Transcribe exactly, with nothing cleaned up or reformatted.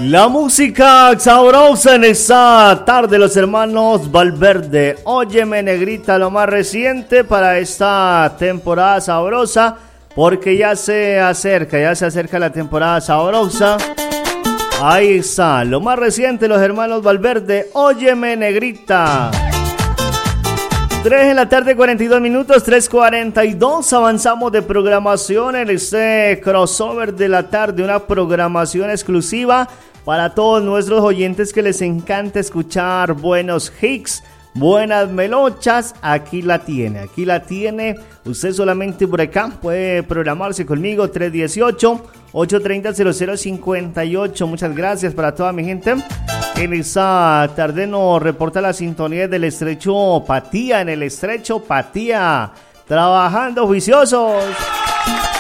La música sabrosa en esta tarde, los hermanos Valverde. Óyeme, negrita, lo más reciente para esta temporada sabrosa, porque ya se acerca, ya se acerca la temporada sabrosa. Ahí está, lo más reciente, los hermanos Valverde. Óyeme, negrita. tres en la tarde, cuarenta y dos minutos, tres cuarenta y dos. Avanzamos de programación en este crossover de la tarde, una programación exclusiva para todos nuestros oyentes que les encanta escuchar buenos hits, buenas melochas. Aquí la tiene, aquí la tiene. Usted solamente por acá puede programarse conmigo, tres dieciocho, ocho treinta, cero cero cincuenta y ocho. Muchas gracias para toda mi gente. En esta tarde nos reporta la sintonía del Estrecho Patía, en el Estrecho Patía, trabajando juiciosos.